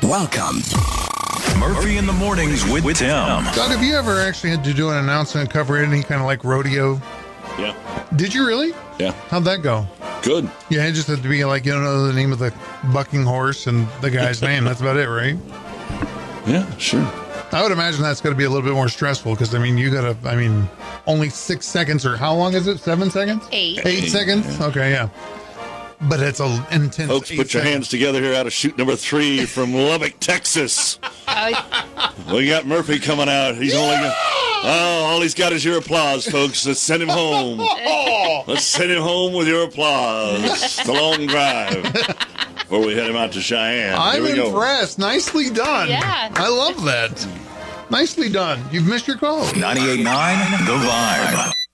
Welcome. Murphy in the Mornings with Tim. Doug, have you ever actually had to do an announcement, cover any kind of like rodeo? Yeah. Did you really? Yeah. How'd that go? Good. Yeah, it just had to be like, you don't know the name of the bucking horse and the guy's name. That's about it, right? Yeah, sure. I would imagine that's got to be a little bit more stressful because, only 6 seconds, or how long is it? 7 seconds? 8 seconds? Yeah. Okay, yeah. But it's an intense. Folks, put your hands together here out of chute number 3 from Lubbock, Texas. We got Murphy coming out. He's all he's got is your applause, folks. Let's send him home. Let's send him home with your applause. It's a long drive before we head him out to Cheyenne. I'm impressed. Nicely done. Yeah. I love that. Nicely done. You've missed your call. 98.9 The Vibe.